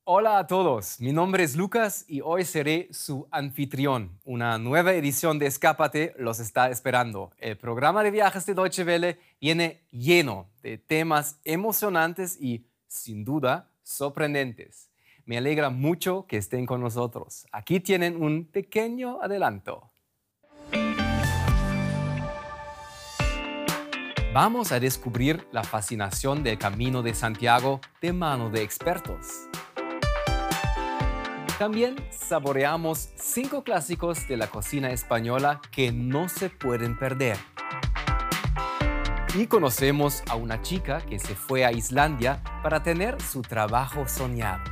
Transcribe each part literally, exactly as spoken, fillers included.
Hola a todos, mi nombre es Lucas y hoy seré su anfitrión. Una nueva edición de Escápate los está esperando. El programa de viajes de Deutsche Welle viene lleno de temas emocionantes y, sin duda, sorprendentes. Me alegra mucho que estén con nosotros. Aquí tienen un pequeño adelanto. Vamos a descubrir la fascinación del Camino de Santiago de mano de expertos. También saboreamos cinco clásicos de la cocina española que no se pueden perder. Y conocemos a una chica que se fue a Islandia para tener su trabajo soñado.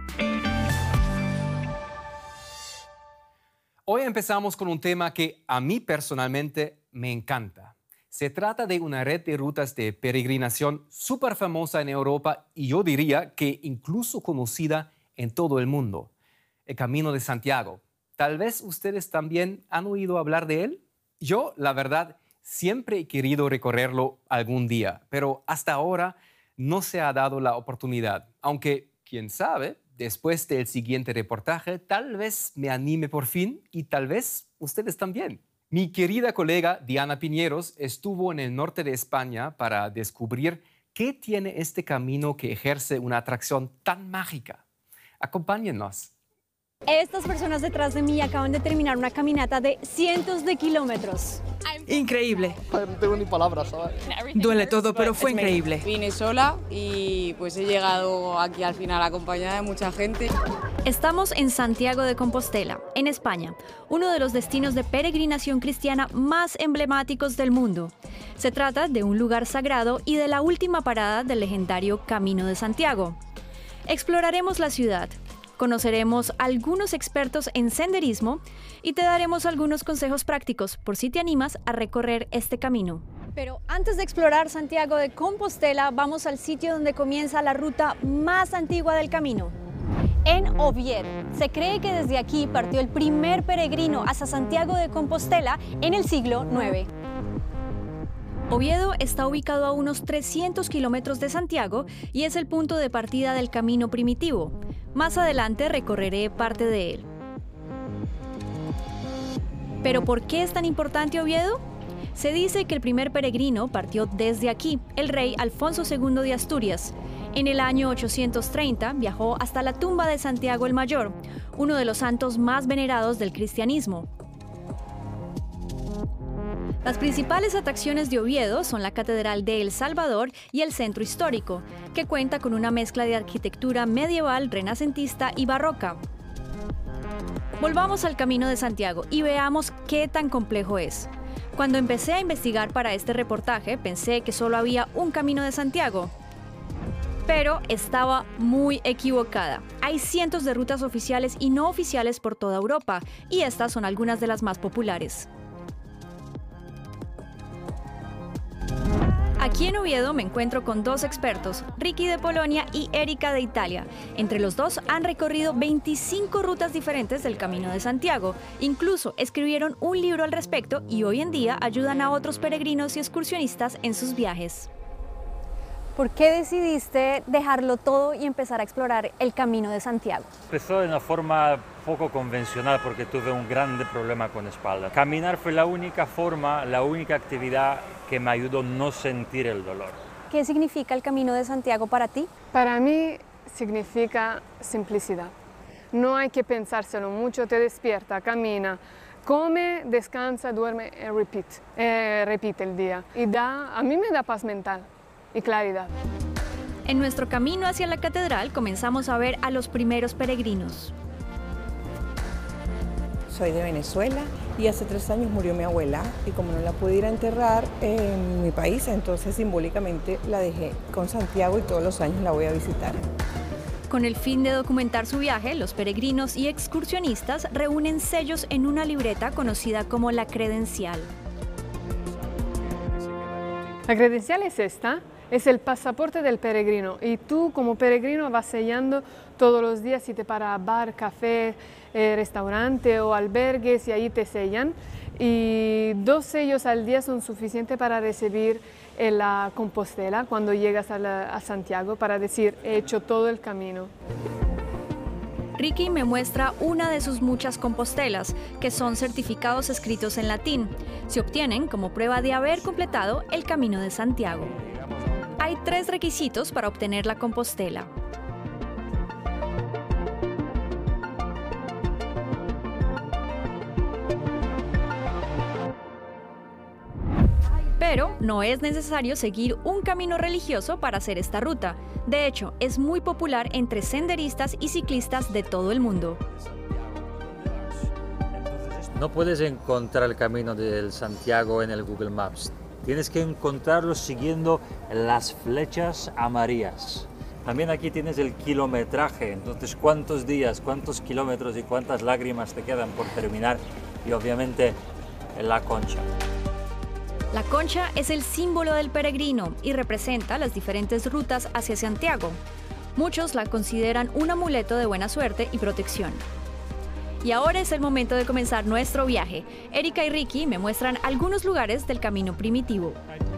Hoy empezamos con un tema que a mí personalmente me encanta. Se trata de una red de rutas de peregrinación súper famosa en Europa y yo diría que incluso conocida en todo el mundo. El Camino de Santiago. Tal vez ustedes también han oído hablar de él. Yo, la verdad, siempre he querido recorrerlo algún día, pero hasta ahora no se ha dado la oportunidad. Aunque, quién sabe, después del siguiente reportaje, tal vez me anime por fin y tal vez ustedes también. Mi querida colega Diana Piñeros estuvo en el norte de España para descubrir qué tiene este camino que ejerce una atracción tan mágica. Acompáñennos. Estas personas detrás de mí acaban de terminar una caminata de cientos de kilómetros. Increíble. No tengo ni palabras, ¿sabes? Duele todo, pero fue increíble. Vine sola y pues he llegado aquí al final acompañada de mucha gente. Estamos en Santiago de Compostela, en España, uno de los destinos de peregrinación cristiana más emblemáticos del mundo. Se trata de un lugar sagrado y de la última parada del legendario Camino de Santiago. Exploraremos la ciudad. Conoceremos a algunos expertos en senderismo y te daremos algunos consejos prácticos por si te animas a recorrer este camino. Pero antes de explorar Santiago de Compostela, vamos al sitio donde comienza la ruta más antigua del camino. En Oviedo. Se cree que desde aquí partió el primer peregrino hasta Santiago de Compostela en el siglo noveno. Oviedo está ubicado a unos trescientos kilómetros de Santiago y es el punto de partida del camino primitivo. Más adelante recorreré parte de él. ¿Pero por qué es tan importante Oviedo? Se dice que el primer peregrino partió desde aquí, el rey Alfonso segundo de Asturias. En el año ochocientos treinta viajó hasta la tumba de Santiago el Mayor, uno de los santos más venerados del cristianismo. Las principales atracciones de Oviedo son la Catedral de El Salvador y el Centro Histórico, que cuenta con una mezcla de arquitectura medieval, renacentista y barroca. Volvamos al Camino de Santiago y veamos qué tan complejo es. Cuando empecé a investigar para este reportaje, pensé que solo había un Camino de Santiago. Pero estaba muy equivocada. Hay cientos de rutas oficiales y no oficiales por toda Europa, y estas son algunas de las más populares. Aquí en Oviedo me encuentro con dos expertos, Ricky de Polonia y Erika de Italia. Entre los dos han recorrido veinticinco rutas diferentes del Camino de Santiago. Incluso escribieron un libro al respecto y hoy en día ayudan a otros peregrinos y excursionistas en sus viajes. ¿Por qué decidiste dejarlo todo y empezar a explorar el Camino de Santiago? Empezó de una forma poco convencional porque tuve un grande problema con la espalda. Caminar fue la única forma, la única actividad que me ayudó a no sentir el dolor. ¿Qué significa el Camino de Santiago para ti? Para mí significa simplicidad. No hay que pensárselo mucho, te despierta, camina, come, descansa, duerme y repeat, eh, repite el día. Y da, a mí me da paz mental y claridad. En nuestro camino hacia la catedral comenzamos a ver a los primeros peregrinos. Soy de Venezuela y hace tres años murió mi abuela y como no la pude ir a enterrar en mi país, entonces simbólicamente la dejé con Santiago y todos los años la voy a visitar. Con el fin de documentar su viaje, los peregrinos y excursionistas reúnen sellos en una libreta conocida como la credencial. La credencial es esta. Es el pasaporte del peregrino y tú como peregrino vas sellando todos los días si te para a bar, café, eh, restaurante o albergues y ahí te sellan. Y dos sellos al día son suficientes para recibir en la Compostela cuando llegas a, la, a Santiago para decir he hecho todo el camino. Ricky me muestra una de sus muchas compostelas, que son certificados escritos en latín. Se obtienen como prueba de haber completado el Camino de Santiago. Hay tres requisitos para obtener la compostela. Pero no es necesario seguir un camino religioso para hacer esta ruta. De hecho, es muy popular entre senderistas y ciclistas de todo el mundo. No puedes encontrar el camino del Santiago en el Google Maps. Tienes que encontrarlo siguiendo las flechas amarillas. También aquí tienes el kilometraje, entonces cuántos días, cuántos kilómetros y cuántas lágrimas te quedan por terminar. Y obviamente la concha. La concha es el símbolo del peregrino y representa las diferentes rutas hacia Santiago. Muchos la consideran un amuleto de buena suerte y protección. Y ahora es el momento de comenzar nuestro viaje. Erika y Ricky me muestran algunos lugares del camino primitivo.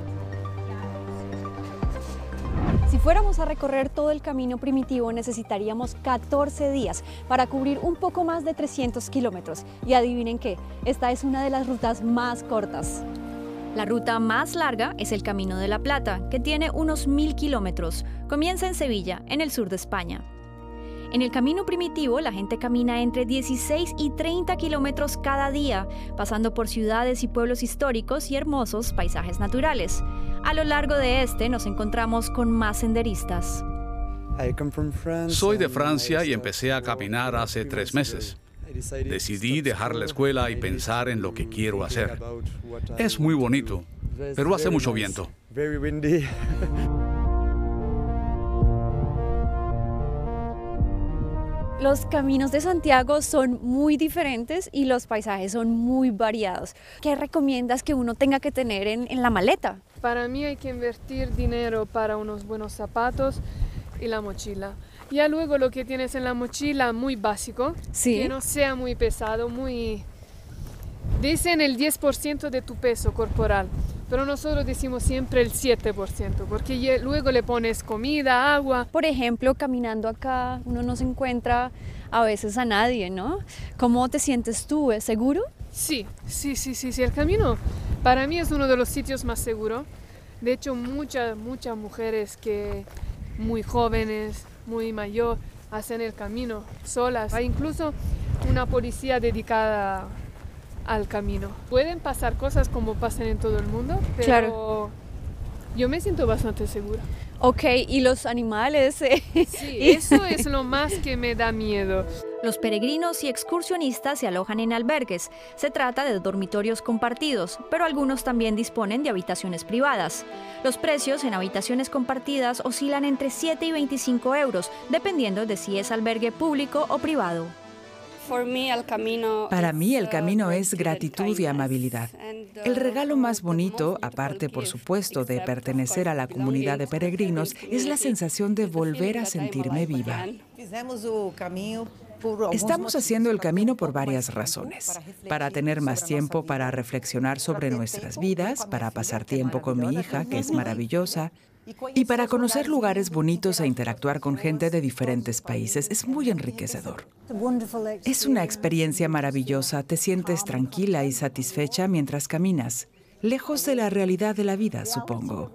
Si fuéramos a recorrer todo el camino primitivo, necesitaríamos catorce días para cubrir un poco más de trescientos kilómetros. Y adivinen qué, esta es una de las rutas más cortas. La ruta más larga es el Camino de la Plata, que tiene unos mil kilómetros. Comienza en Sevilla, en el sur de España. En el camino primitivo, la gente camina entre dieciséis y treinta kilómetros cada día, pasando por ciudades y pueblos históricos y hermosos paisajes naturales. A lo largo de este nos encontramos con más senderistas. Soy de Francia y empecé a caminar hace tres meses. Decidí dejar la escuela y pensar en lo que quiero hacer. Es muy bonito, pero hace mucho viento. Los caminos de Santiago son muy diferentes y los paisajes son muy variados. ¿Qué recomiendas que uno tenga que tener en, en la maleta? Para mí hay que invertir dinero para unos buenos zapatos y la mochila. Ya luego lo que tienes en la mochila, muy básico, sí, que no sea muy pesado, muy... Dicen el diez por ciento de tu peso corporal, pero nosotros decimos siempre el siete por ciento, porque luego le pones comida, agua. Por ejemplo, caminando acá, uno no se encuentra a veces a nadie, ¿no? ¿Cómo te sientes tú? ¿Es seguro? Sí, sí, sí, sí, sí. El camino para mí es uno de los sitios más seguros. De hecho, muchas, muchas mujeres que muy jóvenes, muy mayor, hacen el camino solas. Hay incluso una policía dedicada al camino. Pueden pasar cosas como pasan en todo el mundo, pero claro, yo me siento bastante segura. Ok, ¿y los animales? Sí, eso es lo más que me da miedo. Los peregrinos y excursionistas se alojan en albergues. Se trata de dormitorios compartidos, pero algunos también disponen de habitaciones privadas. Los precios en habitaciones compartidas oscilan entre siete y veinticinco euros, dependiendo de si es albergue público o privado. Para mí el camino es gratitud y amabilidad. El regalo más bonito, aparte por supuesto de pertenecer a la comunidad de peregrinos, es la sensación de volver a sentirme viva. Estamos haciendo el camino por varias razones. Para tener más tiempo para reflexionar sobre nuestras vidas, para pasar tiempo con mi hija, que es maravillosa, y para conocer lugares bonitos e interactuar con gente de diferentes países. Es muy enriquecedor. Es una experiencia maravillosa. Te sientes tranquila y satisfecha mientras caminas, lejos de la realidad de la vida, supongo.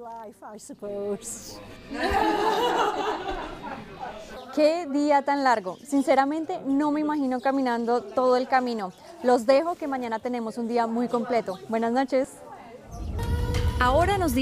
¡Qué día tan largo! Sinceramente, no me imagino caminando todo el camino. Los dejo, que mañana tenemos un día muy completo. Buenas noches. Ahora nos